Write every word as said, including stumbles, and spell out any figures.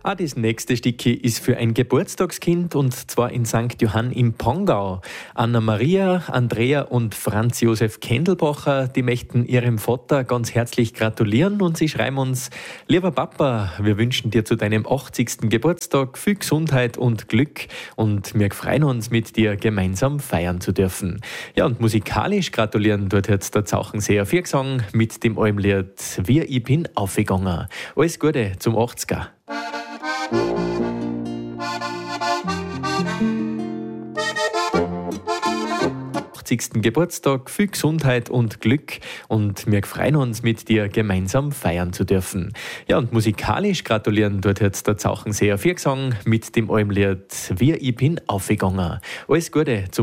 Ah, das nächste Stücki ist für ein Geburtstagskind und zwar in Sankt Johann im Pongau. Anna-Maria, Andrea und Franz Josef Kendelbacher, die möchten ihrem Vater ganz herzlich gratulieren und sie schreiben uns: Lieber Papa, wir wünschen dir zu deinem achtzigsten Geburtstag viel Gesundheit und Glück und wir freuen uns, mit dir gemeinsam feiern zu dürfen. Ja, und musikalisch gratulieren tut jetzt der Zauchenseher Viergesang mit dem Almlied Wie ich bin aufgegangen. Alles Gute zum achtziger. achtzigsten Geburtstag, viel Gesundheit und Glück und wir freuen uns, mit dir gemeinsam feiern zu dürfen. Ja, und musikalisch gratulieren tut jetzt der Zauchenseher Viergesang mit dem Almlied Wie ich bin aufgegangen. Alles Gute zum